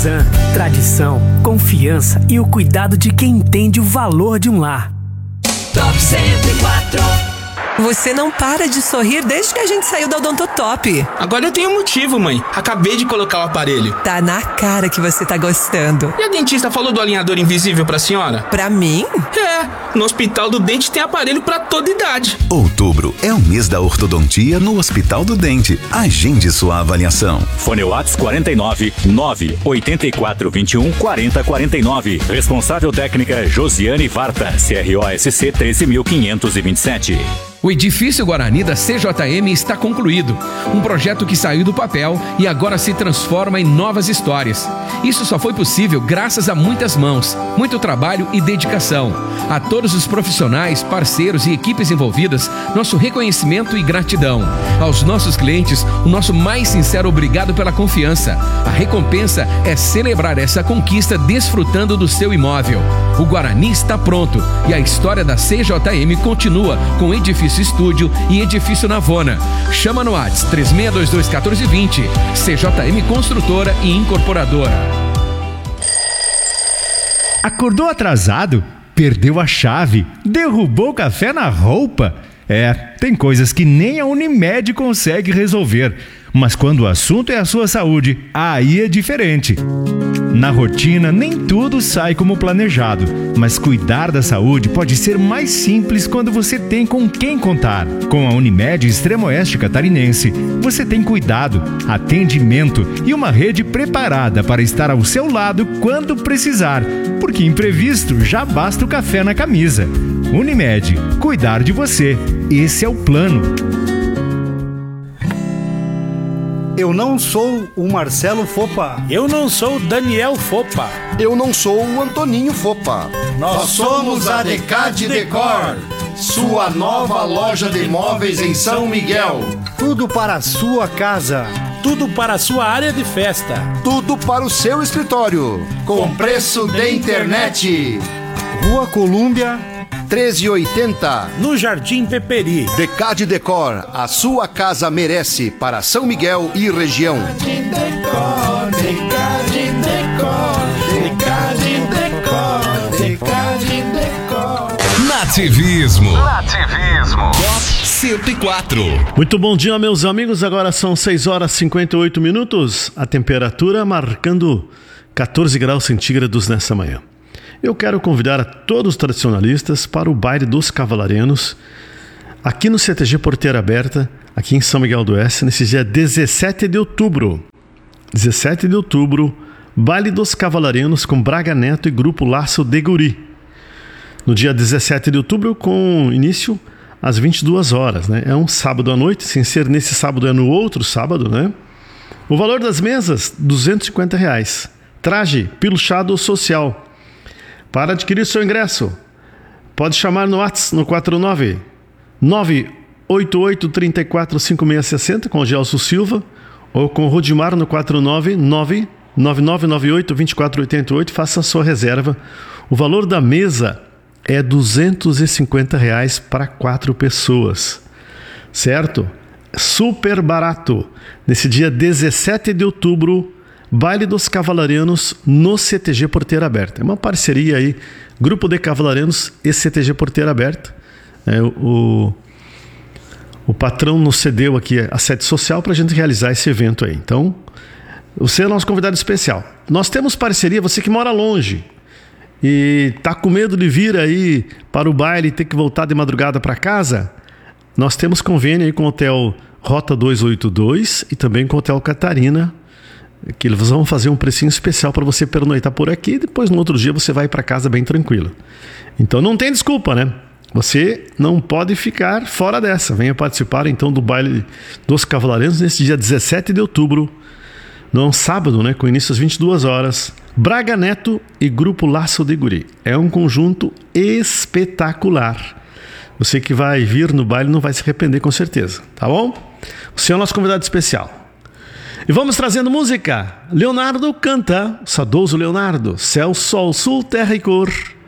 Cosan, tradição, confiança e o cuidado de quem entende o valor de um lar. Top 104. Você não para de sorrir desde que a gente saiu da Odontotop. Agora eu tenho motivo, mãe. Acabei de colocar o aparelho. Tá na cara que você tá gostando. E a dentista falou do alinhador invisível pra senhora? Pra mim? No Hospital do Dente tem aparelho pra toda idade. Outubro é o mês da ortodontia no Hospital do Dente. Agende sua avaliação. Fone Whats 49 984 21 40 49. Responsável técnica Josiane Varta, CROSC 13.527. O edifício Guarani da CJM está concluído. Um projeto que saiu do papel e agora se transforma em novas histórias. Isso só foi possível graças a muitas mãos, muito trabalho e dedicação. A todos os profissionais, parceiros e equipes envolvidas, nosso reconhecimento e gratidão. Aos nossos clientes, o nosso mais sincero obrigado pela confiança. A recompensa é celebrar essa conquista desfrutando do seu imóvel. O Guarani está pronto e a história da CJM continua com edifício Estúdio e Edifício Navona. Chama no Whats 3622-1420. CJM Construtora e Incorporadora. Acordou atrasado? Perdeu a chave? Derrubou o café na roupa? Tem coisas que nem a Unimed consegue resolver. Mas quando o assunto é a sua saúde, aí é diferente. Na rotina, nem tudo sai como planejado, mas cuidar da saúde pode ser mais simples quando você tem com quem contar. Com a Unimed Extremo Oeste Catarinense, você tem cuidado, atendimento e uma rede preparada para estar ao seu lado quando precisar, porque imprevisto já basta o café na camisa. Unimed, cuidar de você. Esse é o plano. Eu não sou o Marcelo Fopa. Eu não sou o Daniel Fopa. Eu não sou o Antoninho Fopa. Nós somos a Decade Decor, sua nova loja de móveis em São Miguel. Tudo para a sua casa. Tudo para a sua área de festa. Tudo para o seu escritório. Com preço de internet. Rua Colúmbia 1380, no Jardim Peperi. Decade Decor, a sua casa merece, para São Miguel e região. Decade Decor, Decade Decor, Decade Decor. Nativismo. Top 104. Muito bom dia, meus amigos. Agora são 6 horas e 58 minutos. A temperatura marcando 14 graus centígrados nessa manhã. Eu quero convidar a todos os tradicionalistas para o Baile dos Cavalarianos, aqui no CTG Porteira Aberta, aqui em São Miguel do Oeste, nesse dia 17 de outubro. 17 de outubro, Baile dos Cavalarianos com Braga Neto e Grupo Laço de Guri. No dia 17 de outubro, com início às 22 horas, né? É um sábado à noite, sem ser nesse sábado, é no outro sábado, né? O valor das mesas, R$ 250. Traje, piluchado social. Para adquirir seu ingresso, pode chamar no WhatsApp no 49 988 34 5660 com o Gelson Silva ou com o Rudimar no 49 9998 2488. Faça a sua reserva. O valor da mesa é R$ 250 para 4 pessoas, certo? Super barato. Nesse dia 17 de outubro, Baile dos Cavalarianos no CTG Porteira Aberta. É uma parceria aí, Grupo de Cavalarianos e CTG Porteira Aberta. O patrão nos cedeu aqui a sede social para a gente realizar esse evento aí. Então, você é nosso convidado especial. Nós temos parceria, você que mora longe e está com medo de vir aí para o baile e ter que voltar de madrugada para casa, nós temos convênio aí com o Hotel Rota 282 e também com o Hotel Catarina, que eles vão fazer um precinho especial para você pernoitar por aqui e depois no outro dia você vai para casa bem tranquilo. Então não tem desculpa, né? Você não pode ficar fora dessa. Venha participar então do Baile dos Cavalarianos nesse dia 17 de outubro, no sábado, né? Com início às 22 horas. Braga Neto e Grupo Laço de Guri. É um conjunto espetacular. Você que vai vir no baile não vai se arrepender com certeza, tá bom? Você é o nosso convidado especial. E vamos trazendo música. Leonardo canta, saudoso Leonardo, Céu, Sol, Sul, Terra e Cor.